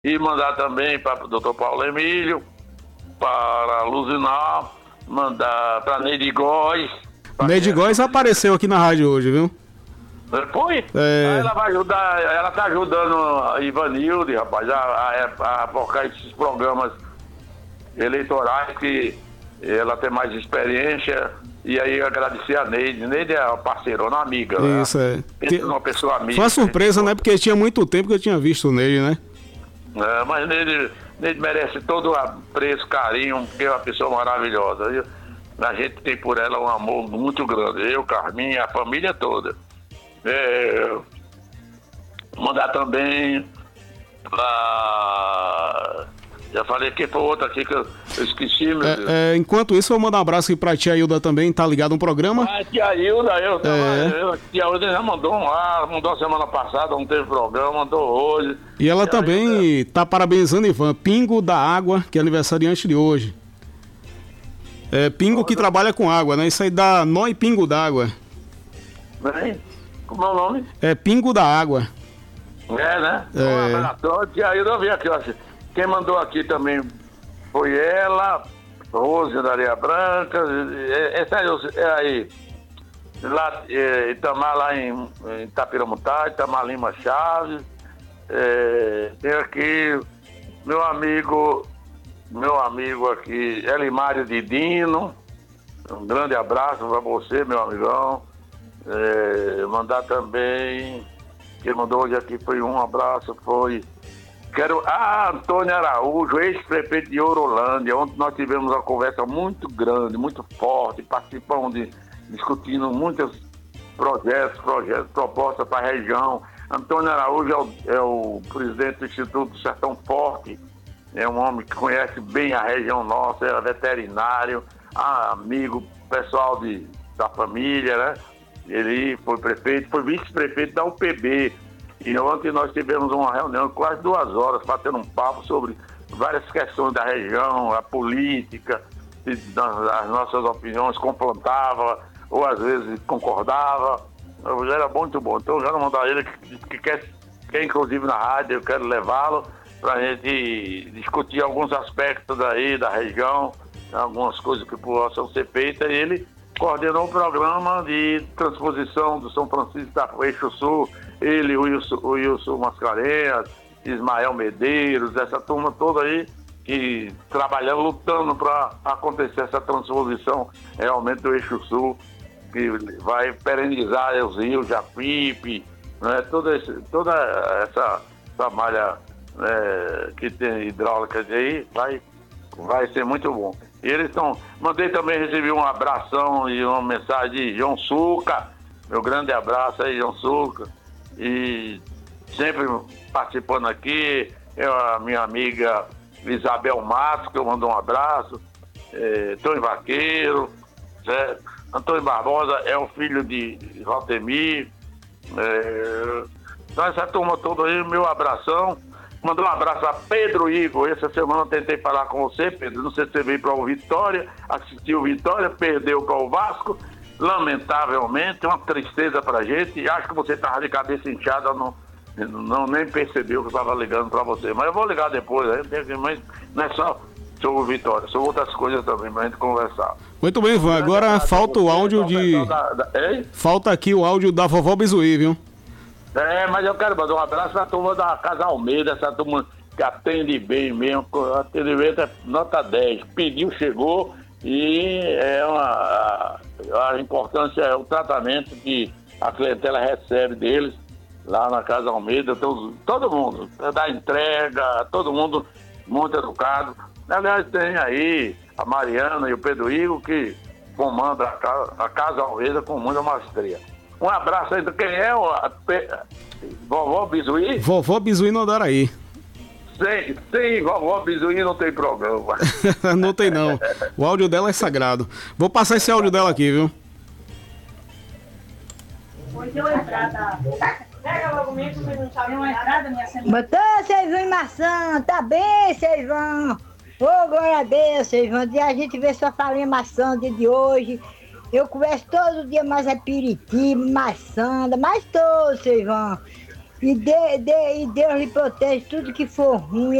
E mandar também para o doutor Paulo Emílio, para Luzinal, mandar para Neide Góes. Neide Góes apareceu aqui na rádio hoje, viu? Foi? É. Ela vai ajudar, ela tá ajudando a Ivanilde, rapaz, a focar esses programas eleitorais que ela tem mais experiência. E aí agradecer a Neide. Neide é uma parceirona, amiga. Isso, né? Uma pessoa amiga. Foi uma surpresa, né? Porque tinha muito tempo que eu tinha visto o Neide, né? Mas Neide merece todo o apreço, carinho, porque é uma pessoa maravilhosa. A gente tem por ela um amor muito grande. Eu, Carminha, a família toda. Mandar também pra... Já falei que foi outra aqui que eu esqueci, meu Deus. Enquanto isso, eu vou mandar um abraço aqui pra tia Hilda também, tá ligado no programa? Tia Hilda, tia Hilda já mandou mandou semana passada, não teve programa, mandou hoje. E ela também tá parabenizando Ivan, Pingo da Água, que é aniversariante de hoje. Pingo que trabalha com água, né? Isso aí dá nó e pingo d'água. Como é o nome? Pingo da Água. Né? Um abraço. Tia Hilda, eu vi aqui, ó. Quem mandou aqui também foi ela, Rose da Areia Branca, aí, lá, Itamar lá em Itapiramutá, Itamar Lima Chaves, tem aqui meu amigo aqui, Elimário Didino, um grande abraço para você, meu amigão. Mandar também, quem mandou hoje aqui foi um abraço, foi... Antônio Araújo, ex-prefeito de Orolândia, onde nós tivemos uma conversa muito grande, muito forte, participamos discutindo muitos projetos, propostas para a região. Antônio Araújo é o presidente do Instituto Sertão Forte, é um homem que conhece bem a região nossa, é veterinário, amigo pessoal da família, né? Ele foi prefeito, foi vice-prefeito da UPB. E ontem nós tivemos uma reunião de quase 2 horas, batendo um papo sobre várias questões da região, a política, as nossas opiniões, confrontava, ou às vezes concordava. Era muito bom. Então eu quero mandar ele que quer inclusive na rádio, eu quero levá-lo para a gente discutir alguns aspectos aí da região, algumas coisas que possam ser feitas. E ele coordenou o programa de transposição do São Francisco da Eixo Sul, ele, o Wilson Mascarenhas, Ismael Medeiros, essa turma toda aí, que trabalhando, lutando para acontecer essa transposição realmente do Eixo Sul, que vai perenizar os rios, Japipe, né, toda essa malha que tem hidráulica aí, vai ser muito bom. E eles estão... Mandei também receber um abração e uma mensagem de João Suca, meu grande abraço aí, João Suca, e sempre participando aqui, a minha amiga Isabel Matos, que eu mando um abraço, Tony Vaqueiro, certo? Antônio Barbosa é o filho de Valtemir, então essa turma toda aí, meu abração. Mandar um abraço a Pedro Igor. Essa semana eu tentei falar com você, Pedro. Não sei se você veio para o Vitória, assistiu o Vitória, perdeu para o Vasco. Lamentavelmente, uma tristeza para a gente. Acho que você estava de cabeça inchada, nem percebeu que eu estava ligando para você. Mas eu vou ligar depois, mas não é só sobre o Vitória, são outras coisas também para a gente conversar. Muito bem, Ivan. Agora falta o áudio Falta aqui o áudio da vovó Bizuí, viu? Mas eu quero mandar um abraço à turma da Casa Almeida, essa turma que atende bem mesmo, atendimento é nota 10, pediu, chegou, e a importância é o tratamento que a clientela recebe deles lá na Casa Almeida, todo mundo, da entrega, todo mundo muito educado. Aliás, tem aí a Mariana e o Pedro Igor que comandam a Casa Almeida com muita maestria. Um abraço aí, quem é? Vovó Bizuí? Vovó Bizuí no Andaraí. Sem vovó Bizuí não tem programa. Não tem não. O áudio dela é sagrado. Vou passar esse áudio dela aqui, viu? Pega logo mesmo, vocês não sabem uma entrada, minha semana. Botou, seu Ivan maçã, tá bem, seu Ivan? Ô, glória a Deus, seu Ivan. E a gente vê sua farinha maçã dia de hoje. Eu converso todo dia mais é piriti, maçã, mais todo, seu Ivan. E Deus lhe protege tudo que for ruim.